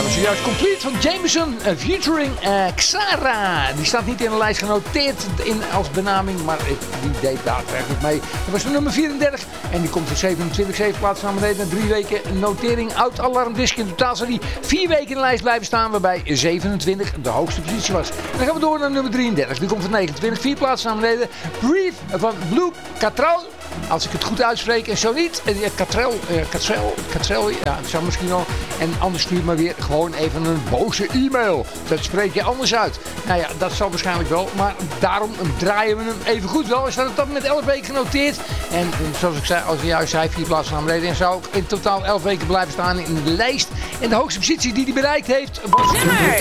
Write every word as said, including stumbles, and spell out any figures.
we zojuist Complete van Jameson uh, featuring uh, Xara. Die staat niet in de lijst genoteerd in, als benaming, maar uh, die deed daadwerkelijk mee. Dat was de nummer vierendertig en die komt voor zevenentwintig, zeven plaatsen naar beneden. Na drie weken notering. Oud alarmdisc. In totaal zou die vier weken in de lijst blijven staan, waarbij zevenentwintig de hoogste positie was. Dan gaan we door naar nummer drieëndertig. Die komt van negenentwintig, vier plaatsen naar beneden. Breathe van Blue Catrol. Als ik het goed uitspreek en zo niet. Uh, Catrel, uh, Catrel, Catrel, ja, het zou misschien wel. En anders stuur maar weer gewoon even een boze e-mail. Dat spreek je anders uit. Nou ja, dat zal waarschijnlijk wel. Maar daarom draaien we hem even goed wel. Is dat het met elf weken genoteerd. En zoals ik zei, als we juist zei, vier plaatsen naar beneden. En zou ook in totaal elf weken blijven staan in de lijst. En de hoogste positie die hij bereikt heeft was...